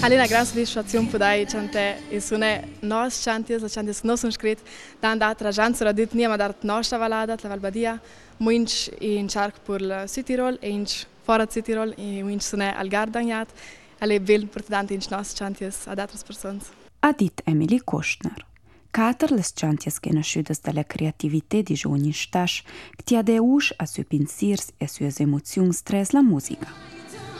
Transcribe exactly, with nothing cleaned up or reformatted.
Alle una gran soddisfazione podai chante e sune nos chanties, la chanties non sono scrit, dan dat rajan sura dit niema dat nostra valada, la Valbadia, muinch in charc pur la Südtirol e inch fora Südtirol e muinch sune al gardagnat, alle vel portadante inch nos chanties ad altres persons. Ha dit Emily Kostner. Cater les chanties che nasciudas dalla creatività di giovani stasch, che ti adeusch a sui pensiers e sues emozions tres la musica.